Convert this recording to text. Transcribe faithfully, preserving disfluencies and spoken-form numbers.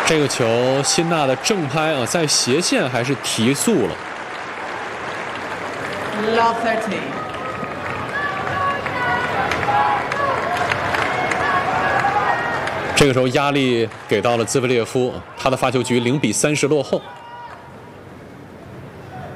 这个球，辛纳的正拍啊，在斜线还是提速了。 Love thirteen。 这个时候压力给到了兹维列夫，他的发球局零比三十落后。